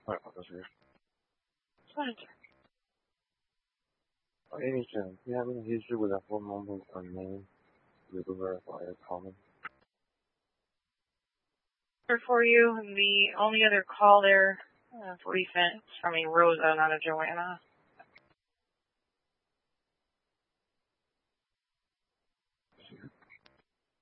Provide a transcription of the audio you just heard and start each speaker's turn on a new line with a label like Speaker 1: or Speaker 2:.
Speaker 1: Sorry about this here.
Speaker 2: Fine.
Speaker 1: Amy Chen, do you have any history with a phone number or name to verify a comment?
Speaker 2: For you, the only other call there for recent is from a Rosa, not a Joanna.